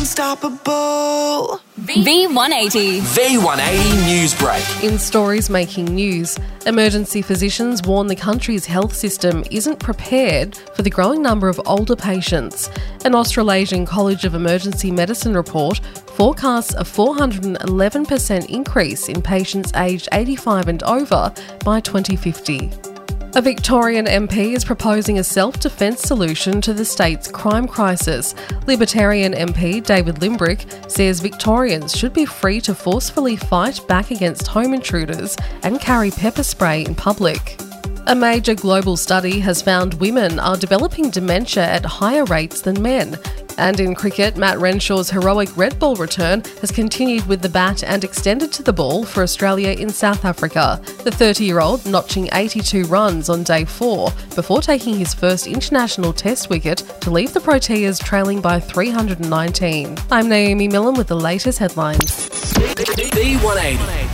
unstoppable. V180. V180 News Break. In stories making news, emergency physicians warn the country's health system isn't prepared for the growing number of older patients. An Australasian College of Emergency Medicine report forecasts a 411% increase in patients aged 85 and over by 2050. A Victorian MP is proposing a self-defence solution to the state's crime crisis. Libertarian MP David Limbrick says Victorians should be free to forcefully fight back against home intruders and carry pepper spray in public. A major global study has found women are developing dementia at higher rates than men. And in cricket, Matt Renshaw's heroic red ball return has continued with the bat and extended to the ball for Australia in South Africa. The 30-year-old notching 82 runs on day 4 before taking his first international test wicket to leave the Proteas trailing by 319. I'm Naomi Millen with the latest headlines. V180.